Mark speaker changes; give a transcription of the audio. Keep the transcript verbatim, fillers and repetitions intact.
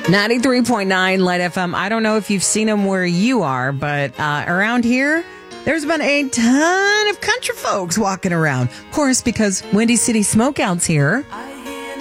Speaker 1: ninety-three point nine Light F M. I don't know if you've seen them where you are, but uh, around here, there's been a ton of country folks walking around. Of course, because Windy City Smokeout's here.